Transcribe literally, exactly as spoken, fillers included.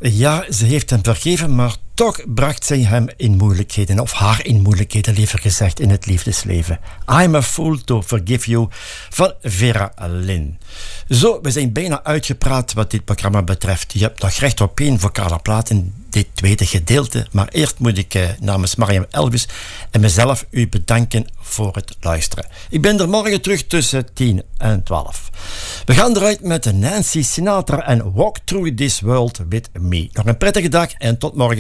Ja, ze heeft hem vergeven, maar toch bracht zij hem in moeilijkheden, of haar in moeilijkheden, liever gezegd, in het liefdesleven. I'm a fool to forgive you van Vera Lynn. Zo, we zijn bijna uitgepraat wat dit programma betreft. Je hebt nog recht op één vocale plaat in dit tweede gedeelte, maar eerst moet ik eh, namens Mariam Elvis en mezelf u bedanken voor het luisteren. Ik ben er morgen terug tussen tien en twaalf. We gaan eruit met Nancy Sinatra en Walk Through This World With Me. Nog een prettige dag en tot morgen.